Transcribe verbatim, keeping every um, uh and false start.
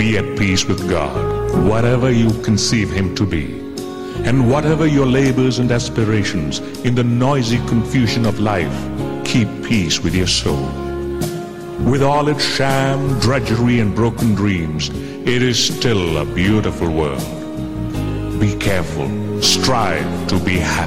Be at peace with God, whatever you conceive Him to be. And whatever your labors and aspirations, in the noisy confusion of life, keep peace with your soul. With all its sham, drudgery, and broken dreams, it is still a beautiful world. Be careful, strive to be happy.